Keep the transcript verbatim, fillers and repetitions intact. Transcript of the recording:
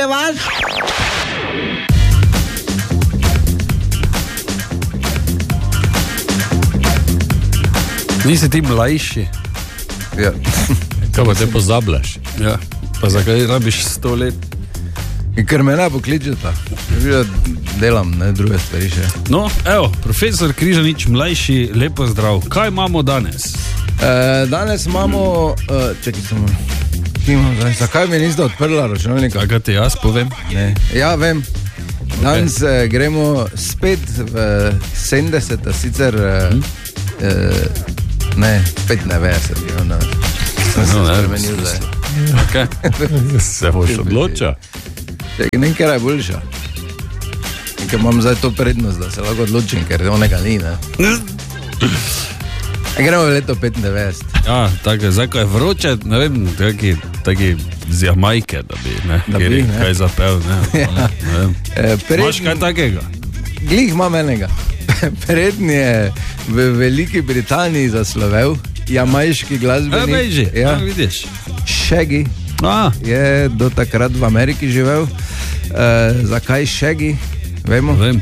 nadaljevati. Nisi ti mlajši. Ja. Kaj pa te pozabljaš? Ja. Pa zakaj rabiš sto let? In ker me ne pokličeta. Ja, delam, ne, druge stvari še. No, evo, profesor Križanič, mlajši, lepo zdrav. Kaj imamo danes? E, danes imamo, e, čekaj samo, imam, zdaj, zakaj mi niste odprla računalnika? Kaj ti jaz povem? Ne. Ja, vem. Danes okay. e, gremo spet v sedemdeseta, sicer hmm? e, ne, petindevetdeset, no, sem se spremenil zdaj. Okay. Se boš odločil? Nekaj je boljša. Nekaj imam zdaj to prednost, da se lahko odločim, ker onega ni, ne? Gremo v leto petindevetdeset. Ja, tako, zdaj ko je vroče, ne vem, taki, taki z Jamajke, da bi, ne, da bi, ne. Kaj zapel, ne, ja. ne vem. E, prednji, Imaš kaj takega? Glih imam enega. Prednji je v Veliki Britaniji zaslovel, jamajški glasbenik. Ja, beži, ja. Ja, vidiš. Shaggy. A. Je do takrat v Ameriki živel. E, zakaj Shaggy? Vemo? Vem.